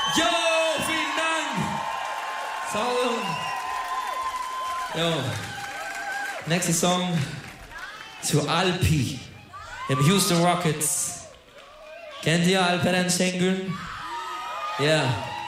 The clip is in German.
Jo, vielen Dank. Jo. Nächster Song zu Alpi, dem Houston Rockets. Kennt ihr Alperen Şengün? Ja.